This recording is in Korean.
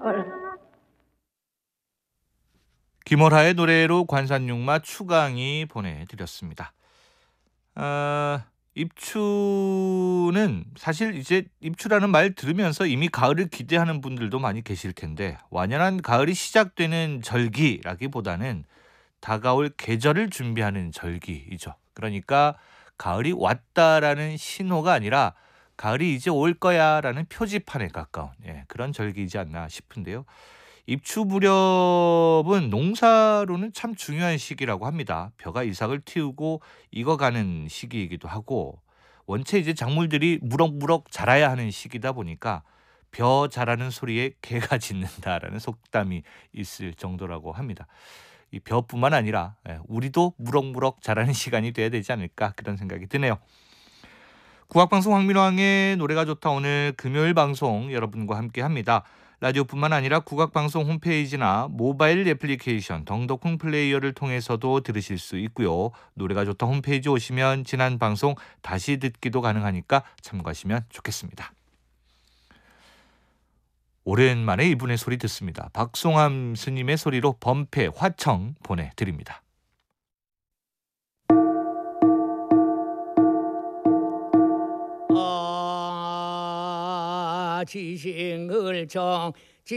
김월하의 노래로 관산육마 추강이 보내드렸습니다. 입추는 사실 이제 입추라는 말 들으면서 이미 가을을 기대하는 분들도 많이 계실 텐데 완연한 가을이 시작되는 절기라기보다는 다가올 계절을 준비하는 절기이죠. 그러니까 가을이 왔다라는 신호가 아니라 가을이 이제 올 거야라는 표지판에 가까운 그런 절기이지 않나 싶은데요. 입추 무렵은 농사로는 참 중요한 시기라고 합니다. 벼가 이삭을 틔우고 익어가는 시기이기도 하고 원체 이제 작물들이 무럭무럭 자라야 하는 시기다 보니까 벼 자라는 소리에 개가 짖는다라는 속담이 있을 정도라고 합니다. 이 벼뿐만 아니라 우리도 무럭무럭 자라는 시간이 돼야 되지 않을까 그런 생각이 드네요. 국악방송 황민왕의 노래가 좋다 오늘 금요일 방송 여러분과 함께합니다. 라디오뿐만 아니라 국악방송 홈페이지나 모바일 애플리케이션 덩덕콩 플레이어를 통해서도 들으실 수 있고요. 노래가 좋다 홈페이지 오시면 지난 방송 다시 듣기도 가능하니까 참고하시면 좋겠습니다. 오랜만에 이분의 소리 듣습니다. 박송암 스님의 소리로 범패 화청 보내드립니다. 지싱을 정